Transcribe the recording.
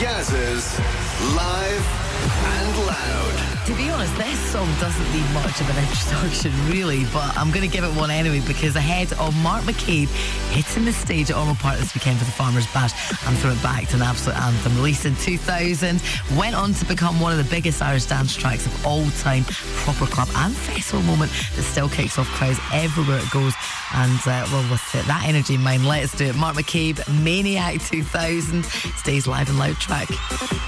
Gazza's Live and Loud. To be honest, this song doesn't need much of an introduction, really, but I'm going to give it one anyway, because ahead of Mark McCabe hitting the stage at Ormeau Park this weekend for the Farmers Bash and Throw It Back to an absolute anthem, released in 2000, went on to become one of the biggest Irish dance tracks of all time, proper club and festival moment that still kicks off crowds everywhere it goes. And well, with that energy in mind, let's do it. Mark McCabe, Maniac 2000, stays Live and Loud track.